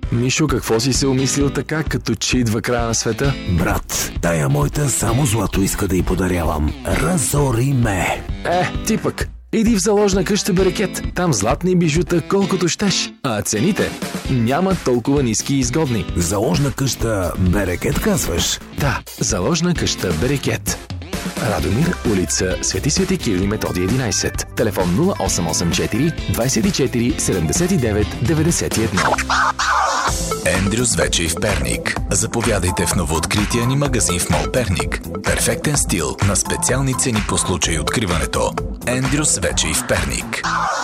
Мишо, какво си се умислил така, като че идва края на света? Брат, тая моята само злато иска да й подарявам. Разори ме. Ти пък. Иди в заложна къща Берекет. Там златни бижута колкото щеш. А цените няма толкова ниски и изгодни. Заложна къща Берекет, казваш? Да, заложна къща Берекет. Радомир, улица Свети Кирил и Методий 11. Телефон 0884 24 79 91. Ендрюс вече и в Перник. Заповядайте в новооткрития ни магазин в Мол Перник. Перфектен стил на специални цени по случай откриването. Ендрюс вече и в Перник.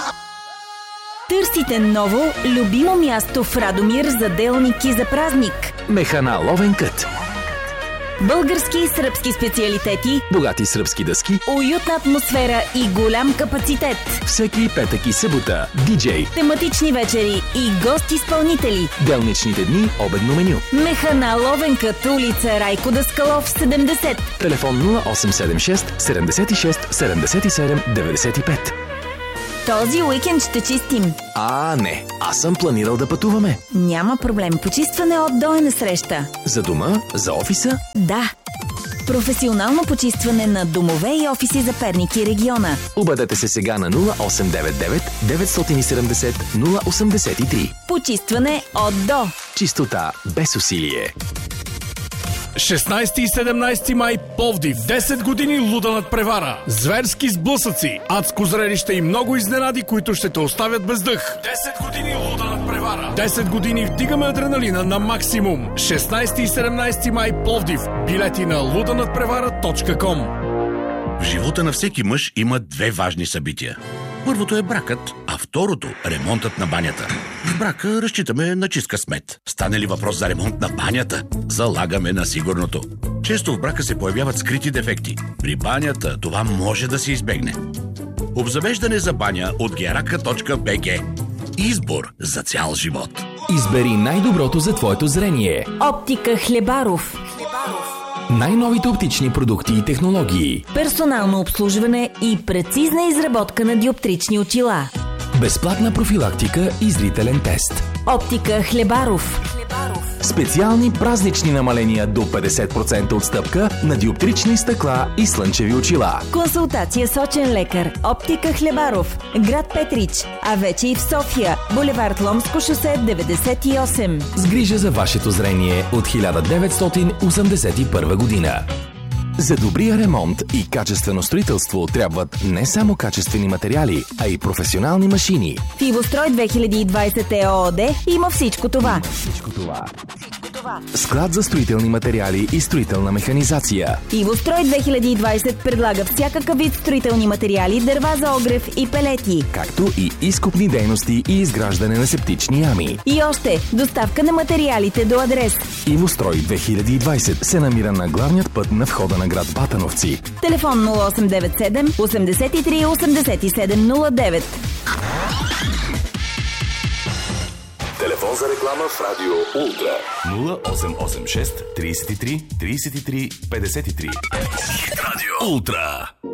Търсите ново, любимо място в Радомир за делник и за празник. Механа Ловен кът. Български и сръбски специалитети, Богати сръбски дъски, уютна атмосфера и голям капацитет. всеки петък и събота, диджей, Тематични вечери и гост-изпълнители. делничните дни, обедно меню. Механа Ловенкът, улица Райко Даскалов, 70. Телефон 0876 76 77 95. Този уикенд ще чистим. Не, аз съм планирал да пътуваме. Няма проблем, почистване от до е на среща. За дома, за офиса. Да. Професионално почистване на домове и офиси за Перник и региона. Обадете се сега на 0899 970 083. Почистване от до. Чистота без усилие. 16 и 17 май, Пловдив. 10 години луда надпревара. Зверски сблъсъци, адско зрелище и много изненади, които ще те оставят без дъх. 10 години луда надпревара. 10 години вдигаме адреналина на максимум. 16 и 17 май, Пловдив. Билети на ludanadprevara.com. В живота на всеки мъж има две важни събития. Първото е бракът, а второто – ремонтът на банята. В брака разчитаме на чистка смет. Стане ли въпрос за ремонт на банята, залагаме на сигурното. Често в брака се появяват скрити дефекти. При банята това може да се избегне. Обзавеждане за баня от geraka.bg. Избор за цял живот. Избери най-доброто за твоето зрение. Оптика Хлебаров. Най-новите оптични продукти и технологии. Персонално обслужване и прецизна изработка на диоптрични очила. Безплатна профилактика и зрителен тест. Оптика Хлебаров. Специални празнични намаления до 50% отстъпка на диоптрични стъкла и слънчеви очила. Консултация с очен лекар. Оптика Хлебаров. Град Петрич. А вече и в София. Булевард Ломско шосе 98. С грижа за вашето зрение от 1981 година. За добрия ремонт и качествено строителство трябват не само качествени материали, а и професионални машини. В Ивострой 2020 ЕООД има всичко това. Склад за строителни материали и строителна механизация. Ивострой 2020 предлага всякакъв вид строителни материали, дърва за огрев и пелети. Както и изкопни дейности и изграждане на септични ями. И още, доставка на материалите до адрес. Ивострой 2020 се намира на главният път на входа на град Батановци. Телефон 0897 83 87 09. Телефон за реклама в Радио Ултра. 0886 33 33 53. Радио Ултра.